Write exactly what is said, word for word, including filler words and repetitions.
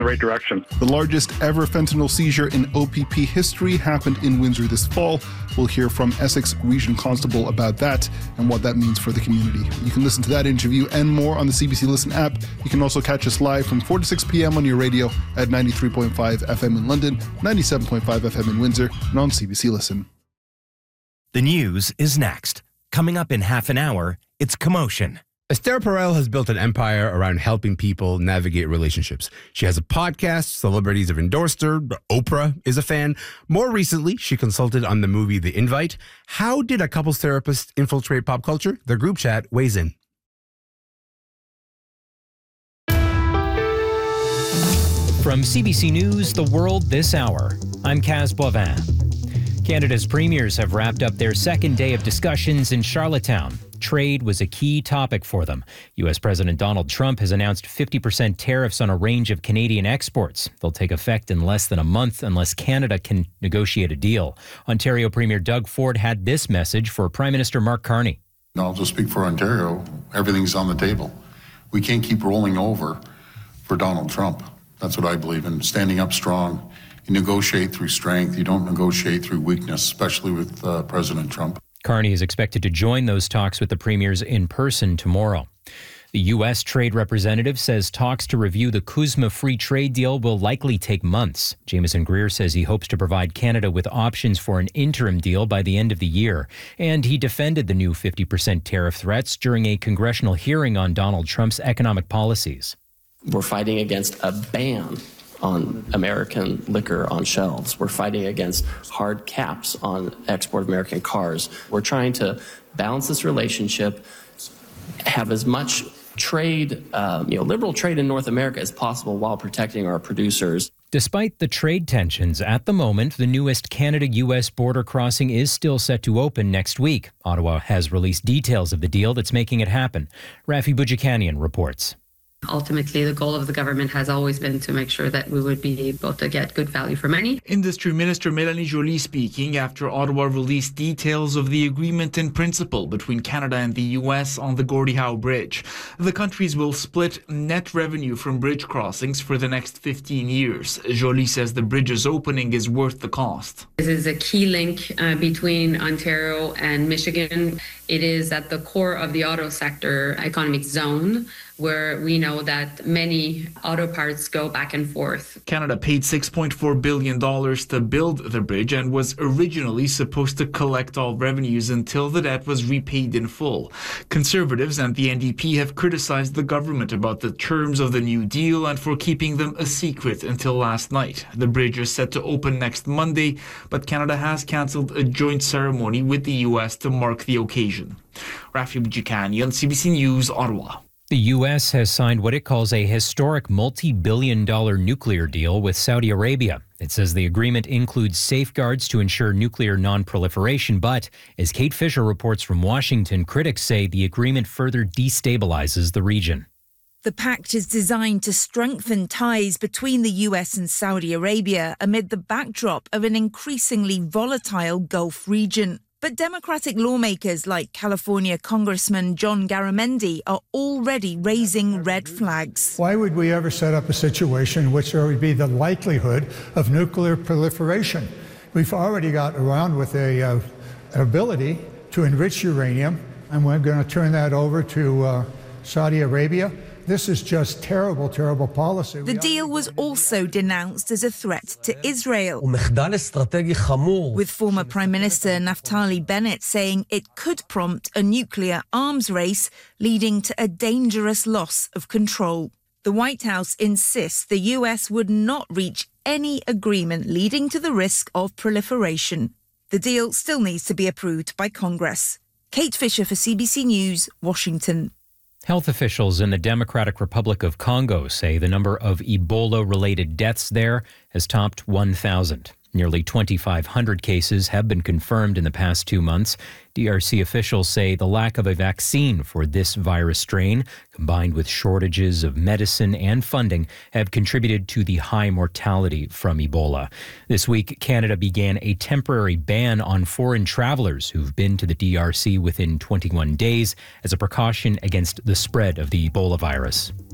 the right direction. The largest ever fentanyl seizure in O P P history happened in Windsor this fall. We'll hear from Essex Region Constable about that and what that means for the community. You can listen to that interview and more on the C B C Listen app. You can also catch us live from four to six p.m. on your radio at ninety-three point five F M in London, ninety-seven point five F M in Windsor, and on C B C Listen. The news is next. Coming up in half an hour, it's Commotion. Esther Perel has built an empire around helping people navigate relationships. She has a podcast, celebrities have endorsed her, Oprah is a fan. More recently, she consulted on the movie The Invite. How did a couples therapist infiltrate pop culture? The group chat weighs in. From C B C News, The World This Hour, I'm Kaz Boivin. Canada's premiers have wrapped up their second day of discussions in Charlottetown. Trade was a key topic for them. U S President Donald Trump has announced fifty percent tariffs on a range of Canadian exports. They'll take effect in less than a month unless Canada can negotiate a deal. Ontario Premier Doug Ford had this message for Prime Minister Mark Carney. I'll just speak for Ontario. Everything's on the table. We can't keep rolling over for Donald Trump. That's what I believe in, standing up strong. You negotiate through strength. You don't negotiate through weakness, especially with uh, President Trump. Carney is expected to join those talks with the premiers in person tomorrow. The U S trade representative says talks to review the CUSMA free trade deal will likely take months. Jameson Greer says he hopes to provide Canada with options for an interim deal by the end of the year. And he defended the new fifty percent tariff threats during a congressional hearing on Donald Trump's economic policies. We're fighting against a ban on American liquor on shelves. We're fighting against hard caps on export of American cars. We're trying to balance this relationship, have as much trade, um, you know, liberal trade in North America as possible while protecting our producers. Despite the trade tensions, at the moment, the newest Canada-U S border crossing is still set to open next week. Ottawa has released details of the deal that's making it happen. Rafi Boudjikanian reports. Ultimately, the goal of the government has always been to make sure that we would be able to get good value for money. Industry Minister Mélanie Joly speaking after Ottawa released details of the agreement in principle between Canada and the U S on the Gordie Howe Bridge. The countries will split net revenue from bridge crossings for the next fifteen years. Joly says the bridge's opening is worth the cost. This is a key link uh, between Ontario and Michigan. It is at the core of the auto sector economic zone, where we know that many auto parts go back and forth. Canada paid six point four billion dollars to build the bridge and was originally supposed to collect all revenues until the debt was repaid in full. Conservatives and the N D P have criticized the government about the terms of the new deal and for keeping them a secret until last night. The bridge is set to open next Monday, but Canada has cancelled a joint ceremony with the U S to mark the occasion. Rafi Boudjikanian, C B C News, Ottawa. The U S has signed what it calls a historic multi-billion dollar nuclear deal with Saudi Arabia. It says the agreement includes safeguards to ensure nuclear non-proliferation, but as Kate Fisher reports from Washington, critics say the agreement further destabilizes the region. The pact is designed to strengthen ties between the U S and Saudi Arabia amid the backdrop of an increasingly volatile Gulf region. But Democratic lawmakers like California Congressman John Garamendi are already raising red flags. Why would we ever set up a situation in which there would be the likelihood of nuclear proliferation? We've already got around with a, uh, an ability to enrich uranium, and we're going to turn that over to uh, Saudi Arabia. This is just terrible, terrible policy. The deal was also denounced as a threat to Israel, with former Prime Minister Naftali Bennett saying it could prompt a nuclear arms race, leading to a dangerous loss of control. The White House insists the U S would not reach any agreement leading to the risk of proliferation. The deal still needs to be approved by Congress. Kate Fisher for C B C News, Washington. Health officials in the Democratic Republic of Congo say the number of Ebola-related deaths there has topped one thousand. Nearly twenty-five hundred cases have been confirmed in the past two months. D R C officials say the lack of a vaccine for this virus strain, combined with shortages of medicine and funding, have contributed to the high mortality from Ebola. This week, Canada began a temporary ban on foreign travelers who've been to the D R C within twenty-one days as a precaution against the spread of the Ebola virus.